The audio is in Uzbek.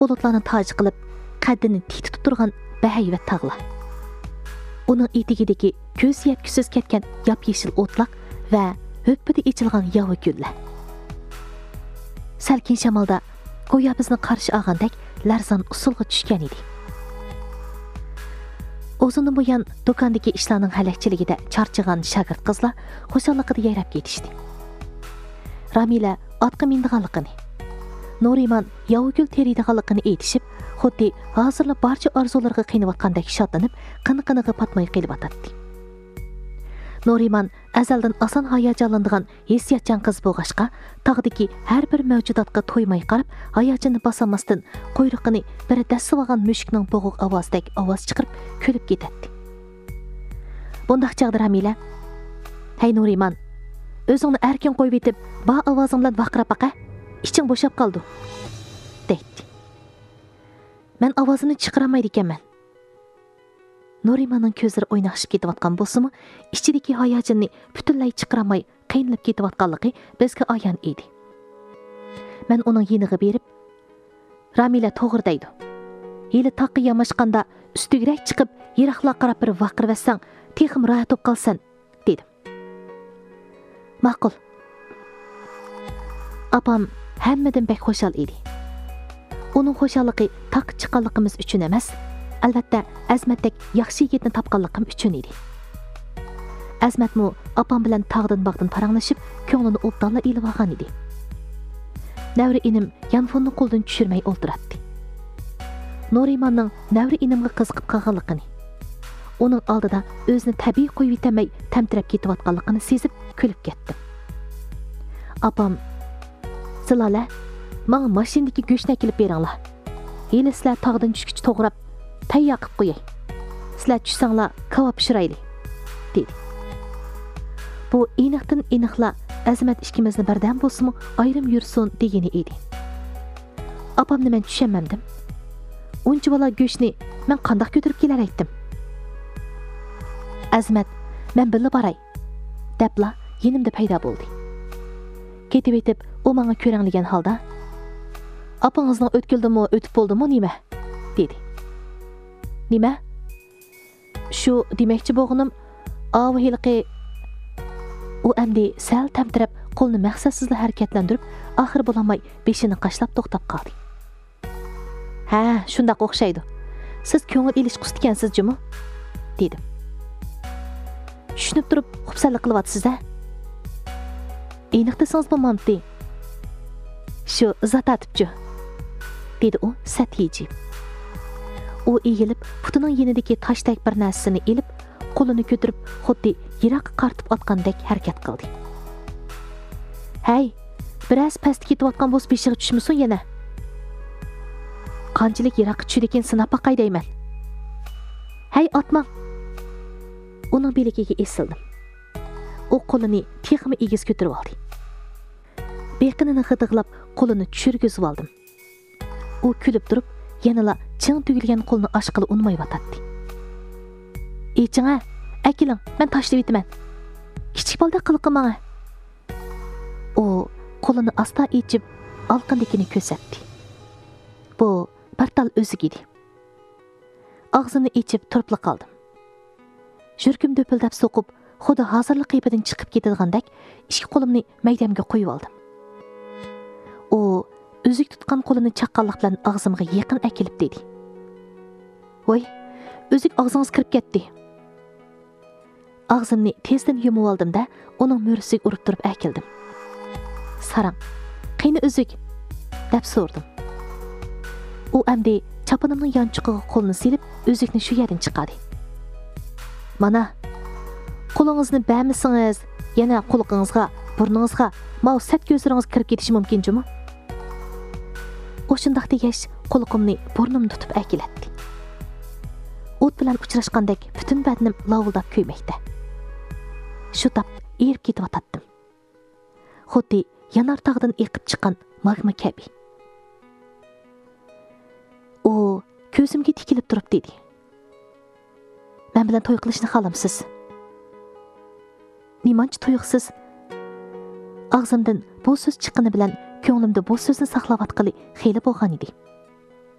bulutlarni tacı qilib, qaddini tik tutib turgan bahayvat tağlar. Uning etigidagi ko'z yetkusiz ketgan yap-yeshil o'tloq va höppida ichilgan yovi gullar. Salkin shamolda go'yo bizni qarshi olgandek larzon usulga tushgan edi. O'zini buyon do'kondagi ishlarning halakchiligida charchagan shagird qizlar xo'shalligida yayrab ketishdi. Ramila otqa mindiganligini, Nuriman yovgul teriydiganligini aytishib, xuddi hozirla barcha orzularga qiynayotgandek shodlanib, qini-qiniga patmay qilib atadi. Nuriman azaldan oson hayajonlanadigan hissiyatchan qiz bo'lg'ashqa, tog'dagi har bir mavjudotga to'ymay qarab, hayojini bosamasdan quyruqini bir dasib olgan mushukning bo'g'iq ovozidek ovoz chiqarib kulib ketadi. Bundaq chaqda Ramila, "Hey Nuriman, o'zingni erkin qo'yib etib, ba ovozing bilan vaqirab baqa, iching bo'shab qoldi", deydi. "Men ovozini chiqaramaydi ekanman." Nurimanning ko'zlari o'ynashib ketayotgan bo'lsa-mu, ichidagi hayojonni butunlay chiqaramay qiynalib ketayotganligi bizga ayon edi. Men uning yeniga berib, "Ramila to'g'ri deydi. Yili taqqa yamashqanda ustigirak chiqib, yiroqlar qarab bir vaqirvassang, texim rohat bo'lib qolsan", dedim. "Ma'qul." Apam hammadan bek xo'shal edi. Uning xo'shalligi taq chiqqanligimiz uchun emas, albatta Azmatdek yaxshi yigitni topganligim uchun edi. Azmatmu apam bilan tog'dan bog'dan paranglashib, ko'nglini o'bdonla ilib olgan edi. Navri inim yanfonni qo'ldan tushirmay o'ltiradi. Nurimanning navri inimga qiziqib qolganligini, uning oldida o'zini tabiiy qo'yib yetamay tamtirab ketayotganligini sezib kulib ketdim. Apam, "Zilola, menga mashinadagi go'shtni kelib beringlar. Yili sizlar tog'dan tushgich to'g'rab tayyor qilib qo'yay. Sizlar tushsanglar kavob pishirayli", dedi. Bu aniqdan aniqla Azmat ikkimizni birdan bo'lsa-mu ayrim yursin degani edi. Apamni men tushunmadim. Uncha bola go'shtni men qandoq ko'tarib kelar aytdim. Azmat, "Men birga boray", debla yenimda paydo bo'ldi. Ketib etib, u menga ko'ranglagan holda, "Apangizning o'tkildimi, o'tib bo'ldimi nima?" dedi. "Nima?" "Shu demoqchi bo'lganim, avhilqi." U endi sal tamtirab, qo'lni maqsadsizla harakatlantirib, oxir bo'lmay beshini qashlab to'xtab qoldi. "Ha, shundoq o'xshaydi. Siz ko'ngil ilish qustgansiz-jimi?" dedim. "Tushunib turib, xubsalik qilyapsiz-a?" "Aniq desangiz bo'lmamdi." "Shu zatatibchi", dedi u satiyji. U egilib, putining yenidagi tashdek bir narsani ilib, qo'lini ko'tarib, xuddi yiroqqa qartib otgandek harakat qildi. "Hey, biroz pastga ketayotgan bo'lsa beshiga tushmasin yana. Qanchalik yiroqqa tushdi ekan sinab boqay deyman. Hey, otmang." Uning beligiga esildim. U qo'lini texmi egiz ko'tarib oldi. Beqinini g'idig'lab, qo'lini tushirgizib oldim. U kulib turib, yanala ching tugilgan qo'lni oshqili unmay yotadi. "Eching'a, akiling, men tashlab etaman. Kichik bolda qilqimanga." U qo'lini asta ichib, olqindikini ko'rsatdi. Bu bartal o'zig edi. Og'zini ichib turibli qoldim. Yurkim do'pildab so'qib, xuddi hozirlik qiyipidan chiqib ketadigandak, ikki qo'limni maydamga qo'yib oldim. U o'zik tutgan qo'lini chaqqanlik bilan og'zimga yaqin akilib dedi. "Voy, o'zik og'zingiz kirib ketdi." Og'zimni tezdan yumib oldim-da, uning mo'risiga urib turib akildim. "Sarang, qayni o'zik?" deb so'rdim. U endi chapinimning yonchiqiga qo'lini silib, o'zikni shu yerdan chiqardi. "Mana, qo'lingizni ba'misingiz, yana quloqingizga, burningizga, mavsat ko'zlaringiz kirib ketishi mumkin-jimi?" U shundoq degach, quloqimni burnimni tutib akilatdi. O't bilan uchrashgandek butun badnim lovuldab kuymoqda. Shu tap erib ketib xuddi yanar tog'dan eqib chiqqan magma kabi. U ko'zimga tikilib turib dedi. "Men bilan to'y qilishni xohlamsiz?" "Nimancha to'yiqsiz?" Og'zimdan bu so'z chiqqani bilan ko'nglimda bu so'zni saqlab atqili xeyli bo'lgan edi.